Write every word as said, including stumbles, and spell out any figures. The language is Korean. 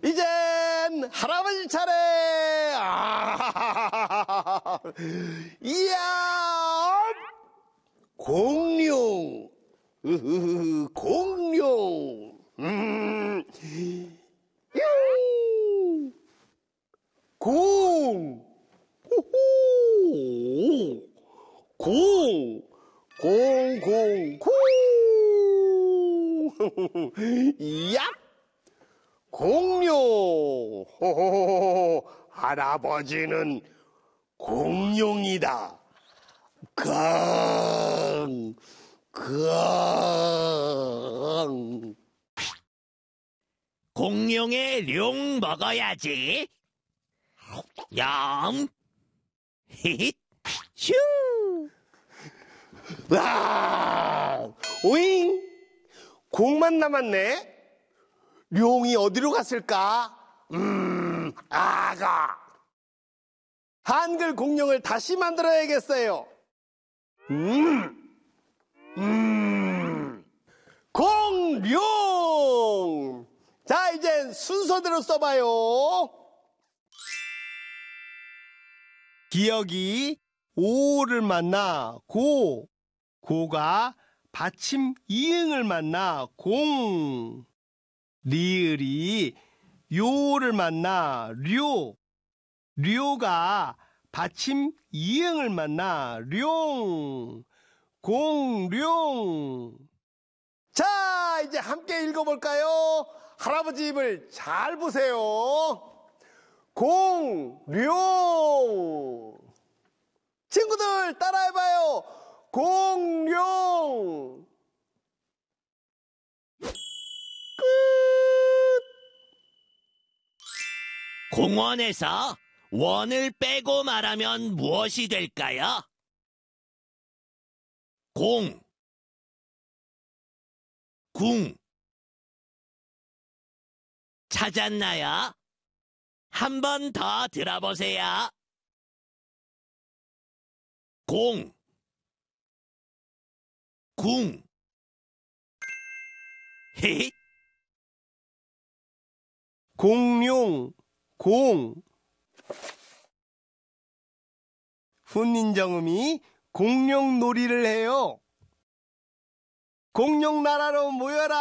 이젠 할아버지 차례. 아, 이야, 공룡. 으흐흐, 공룡. 음, 유, 공. 호호. 공. 공, 공, 공. 야! 공룡. 호호호호. 할아버지는 공룡이다. 강, 강. 공룡의 룡 먹어야지. 염. 히힛. 슈. 와! 오잉! 공만 남았네? 룡이 어디로 갔을까? 음, 아가. 한글 공룡을 다시 만들어야겠어요. 음, 음, 공룡! 자, 이젠 순서대로 써봐요. 기억이 오를 만나 고, 고가 받침 이응을 만나 공, 리을이 요를 만나 료, 료가 받침 이응을 만나 룡, 공룡. 자, 이제 함께 읽어볼까요? 할아버지 입을 잘 보세요. 공룡. 친구들 따라해봐요. 공룡. 끝. 공원에서 원을 빼고 말하면 무엇이 될까요? 공, 궁. 찾았나요? 한 번 더 들어보세요. 공, 궁. 히힛. 공룡, 공. 훈민정음이 공룡 놀이를 해요. 공룡 나라로 모여라.